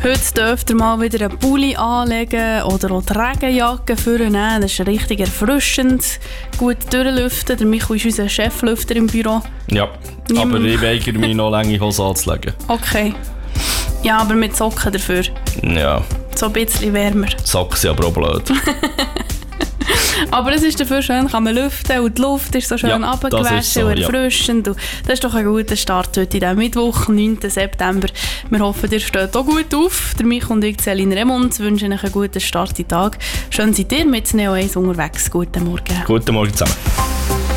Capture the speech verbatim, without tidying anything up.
Heute dürft ihr mal wieder einen Pulli anlegen oder auch die Regenjacke vornehmen. Das ist richtig erfrischend, gut durchlüften. Der Michael ist unser Cheflüfter im Büro. Ja, Niemand. aber ich weigere mich noch lange Hose anzulegen. Okay. Ja, aber mit Socken dafür. Ja. So ein bisschen wärmer. Socken sind aber auch blöd. Aber es ist dafür schön, kann man lüften und die Luft ist so schön ja, abgewaschen so, und erfrischend. Ja. Das ist doch ein guter Start heute in diesem Mittwoch, neunten September. Wir hoffen, ihr steht auch gut auf. Der Mich und ich, Céline Remund, wünschen euch einen guten Start in den Tag. Schön seid ihr mit Neo eins unterwegs. Guten Morgen. Guten Morgen zusammen.